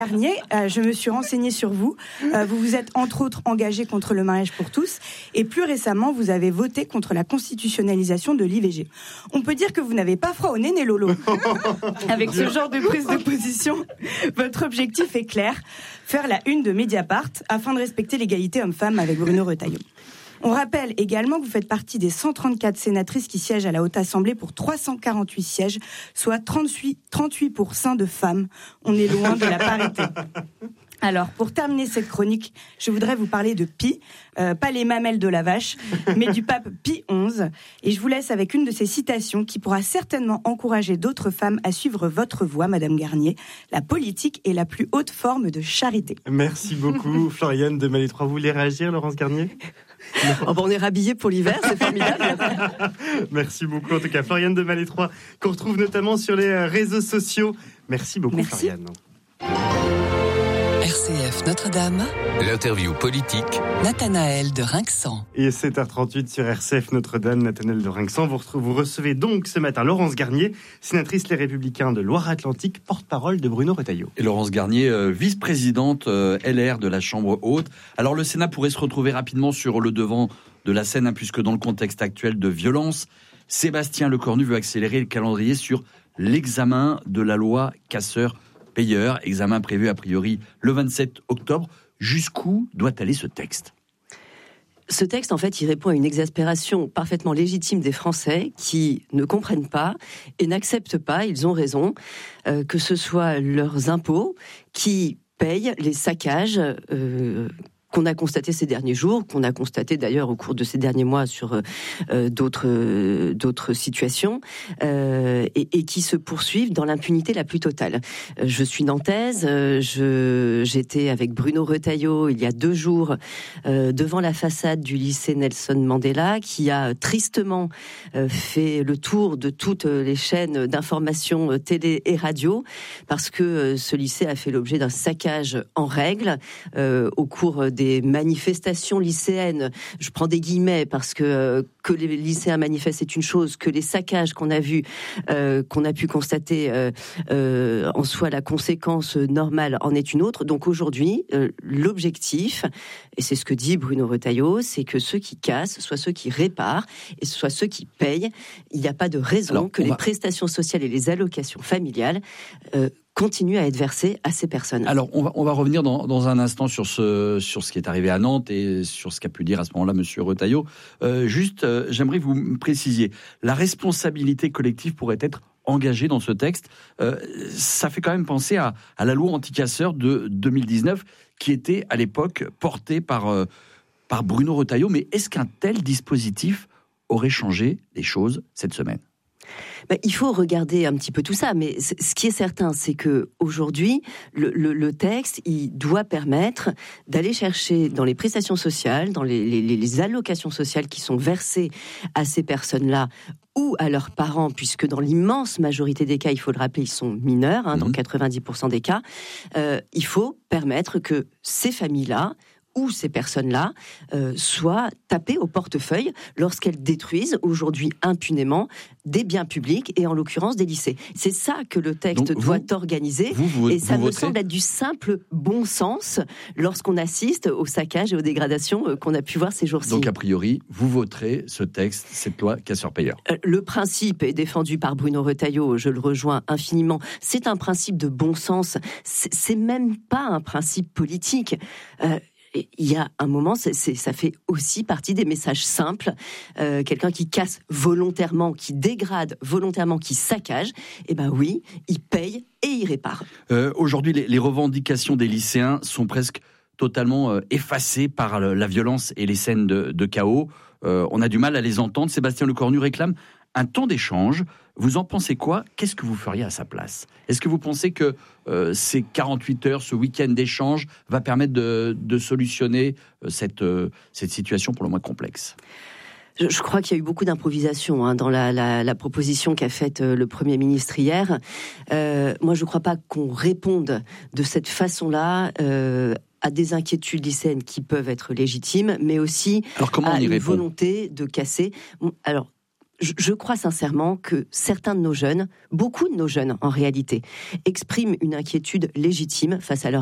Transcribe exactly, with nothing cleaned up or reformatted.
Garnier, euh, je me suis renseignée sur vous. Euh, vous vous êtes entre autres engagé contre le mariage pour tous et plus récemment, vous avez voté contre la constitutionnalisation de l'I V G. On peut dire que vous n'avez pas froid au nez, né Lolo. Avec ce genre de prise de position, votre objectif est clair, faire la une de Mediapart afin de respecter l'égalité homme-femme avec Bruno Retailleau. On rappelle également que vous faites partie des cent trente-quatre sénatrices qui siègent à la Haute Assemblée pour trois cent quarante-huit sièges, soit trente-huit, trente-huit pour cent de femmes. On est loin de la parité. Alors, pour terminer cette chronique, je voudrais vous parler de Pi, euh, pas les mamelles de la vache, mais du pape Pie onze. Et je vous laisse avec une de ces citations qui pourra certainement encourager d'autres femmes à suivre votre voie, Madame Garnier. La politique est la plus haute forme de charité. Merci beaucoup, Floriane de Malétroit. Vous voulez réagir, Laurence Garnier ? Oh ben on est rhabillés pour l'hiver, c'est formidable. Merci beaucoup, en tout cas, Floriane de Malétroit, qu'on retrouve notamment sur les réseaux sociaux. Merci beaucoup, Merci. Floriane. R C F Notre-Dame. L'interview politique. Nathanaël de Rinxan. Et sept heures trente-huit sur R C F Notre-Dame, Nathanaël de Rinxan. Vous, vous recevez donc ce matin Laurence Garnier, sénatrice Les Républicains de Loire-Atlantique, porte-parole de Bruno Retailleau. Et Laurence Garnier, euh, vice-présidente euh, L R de la Chambre haute. Alors le Sénat pourrait se retrouver rapidement sur le devant de la scène, hein, puisque dans le contexte actuel de violence, Sébastien Lecornu veut accélérer le calendrier sur l'examen de la loi Casseurs-Payeurs, examen prévu a priori le vingt-sept octobre. Jusqu'où doit aller ce texte ? Ce texte, en fait, il répond à une exaspération parfaitement légitime des Français qui ne comprennent pas et n'acceptent pas, ils ont raison, euh, que ce soit leurs impôts qui payent les saccages euh, qu'on a constaté ces derniers jours, qu'on a constaté d'ailleurs au cours de ces derniers mois sur euh, d'autres euh, d'autres situations, euh, et, et qui se poursuivent dans l'impunité la plus totale. Euh, je suis nantaise, euh, je j'étais avec Bruno Retailleau il y a deux jours euh, devant la façade du lycée Nelson Mandela, qui a tristement euh, fait le tour de toutes les chaînes d'information télé et radio, parce que euh, ce lycée a fait l'objet d'un saccage en règle euh, au cours des des manifestations lycéennes, je prends des guillemets parce que euh, que les lycéens manifestent c'est une chose, que les saccages qu'on a vus, euh, qu'on a pu constater euh, euh, en soi la conséquence normale en est une autre. Donc aujourd'hui, euh, l'objectif, et c'est ce que dit Bruno Retailleau, c'est que ceux qui cassent soient ceux qui réparent et soient ceux qui payent. Il n'y a pas de raison Alors, que les va... prestations sociales et les allocations familiales euh, continue à être versé à ces personnes. Alors, on va, on va revenir dans, dans un instant sur ce, sur ce qui est arrivé à Nantes et sur ce qu'a pu dire à ce moment-là Monsieur Retailleau. Euh, juste, euh, j'aimerais que vous me précisiez, la responsabilité collective pourrait être engagée dans ce texte. Euh, ça fait quand même penser à, à la loi anti-casseurs de deux mille dix-neuf, qui était à l'époque portée par, euh, par Bruno Retailleau. Mais est-ce qu'un tel dispositif aurait changé les choses cette semaine ? Ben, il faut regarder un petit peu tout ça, mais c- ce qui est certain, c'est que aujourd'hui, le, le, le texte, il doit permettre d'aller chercher dans les prestations sociales, dans les, les, les allocations sociales qui sont versées à ces personnes-là ou à leurs parents, puisque dans l'immense majorité des cas, il faut le rappeler, ils sont mineurs, hein, mmh. dans quatre-vingt-dix pour cent des cas, euh, il faut permettre que ces familles-là où ces personnes-là euh, soient tapées au portefeuille lorsqu'elles détruisent aujourd'hui impunément des biens publics et en l'occurrence des lycées. C'est ça que le texte Donc, doit vous, organiser vous, vous, et ça vous me voterez... semble être du simple bon sens lorsqu'on assiste au saccage et aux dégradations euh, qu'on a pu voir ces jours-ci. Donc a priori, vous voterez ce texte, cette loi Casseurs-Payeurs. Euh, le principe est défendu par Bruno Retailleau, je le rejoins infiniment. C'est un principe de bon sens, c'est, c'est même pas un principe politique. Euh, Il y a un moment, c'est, c'est, ça fait aussi partie des messages simples. Euh, quelqu'un qui casse volontairement, qui dégrade volontairement, qui saccage, eh ben oui, il paye et il répare. Euh, aujourd'hui, les, les revendications des lycéens sont presque totalement euh, effacées par le, la violence et les scènes de, de chaos. Euh, on a du mal à les entendre. Sébastien Lecornu réclame un temps d'échange. Vous en pensez quoi ? Qu'est-ce que vous feriez à sa place ? Est-ce que vous pensez que euh, ces quarante-huit heures, ce week-end d'échange, va permettre de, de solutionner euh, cette, euh, cette situation pour le moins complexe ? Je, je crois qu'il y a eu beaucoup d'improvisation hein, dans la, la, la proposition qu'a faite euh, le Premier ministre hier. Euh, moi, je ne crois pas qu'on réponde de cette façon-là euh, à des inquiétudes lycéennes qui peuvent être légitimes, mais aussi Alors, comment à on y une répond ? volonté de casser. Alors, je, je crois sincèrement que certains de nos jeunes, beaucoup de nos jeunes en réalité, expriment une inquiétude légitime face à leur